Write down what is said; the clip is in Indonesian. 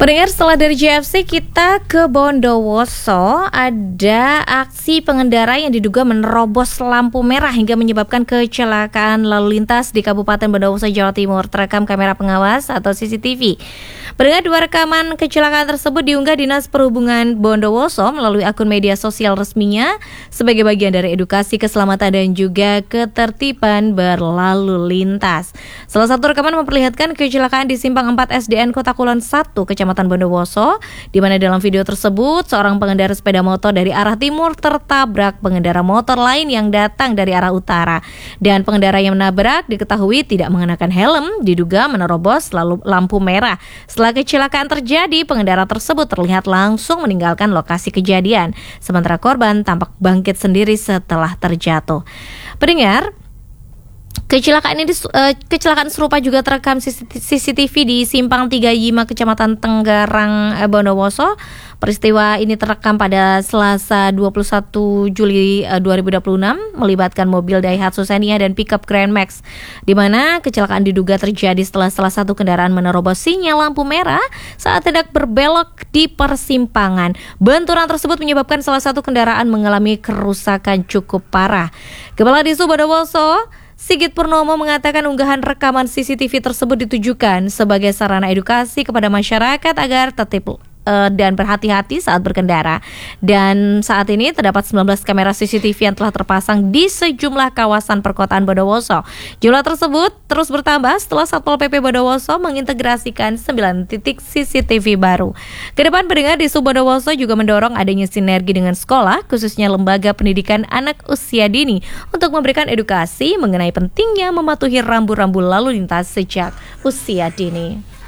Pendengar, setelah dari JFC kita ke Bondowoso. Ada aksi pengendara yang diduga menerobos lampu merah hingga menyebabkan kecelakaan lalu lintas di Kabupaten Bondowoso, Jawa Timur. Terekam kamera pengawas atau CCTV. Pendengar, dua rekaman kecelakaan tersebut diunggah Dinas Perhubungan Bondowoso melalui akun media sosial resminya sebagai bagian dari edukasi keselamatan dan juga ketertiban berlalu lintas. Salah satu rekaman memperlihatkan kecelakaan di Simpang 4 SDN Kota Kulon 1, Kecamatan Bondowoso, di mana dalam video tersebut seorang pengendara sepeda motor dari arah timur tertabrak pengendara motor lain yang datang dari arah utara, dan pengendara yang menabrak diketahui tidak mengenakan helm, diduga menerobos lalu lampu merah. Setelah kecelakaan terjadi, pengendara tersebut terlihat langsung meninggalkan lokasi kejadian, sementara korban tampak bangkit sendiri setelah terjatuh. Pendengar, Kecelakaan serupa juga terekam CCTV di Simpang 3 Yima, Kecamatan Tenggarang, Bondowoso. Peristiwa ini terekam pada Selasa 21 Juli 2026 melibatkan mobil Daihatsu Xenia dan pickup Grand Max, di mana kecelakaan diduga terjadi setelah salah satu kendaraan menerobos sinyal lampu merah saat hendak berbelok di persimpangan. Benturan tersebut menyebabkan salah satu kendaraan mengalami kerusakan cukup parah. Kepala Dishub Bondowoso Sigit Purnomo mengatakan unggahan rekaman CCTV tersebut ditujukan sebagai sarana edukasi kepada masyarakat agar tertib dan berhati-hati saat berkendara. Dan saat ini terdapat 19 kamera CCTV yang telah terpasang di sejumlah kawasan perkotaan Bondowoso. Jumlah tersebut terus bertambah setelah Satpol PP Bondowoso mengintegrasikan 9 titik CCTV baru. Kedepan, pendengar, Dishub Bondowoso juga mendorong adanya sinergi dengan sekolah, khususnya lembaga pendidikan anak usia dini, untuk memberikan edukasi mengenai pentingnya mematuhi rambu-rambu lalu lintas sejak usia dini.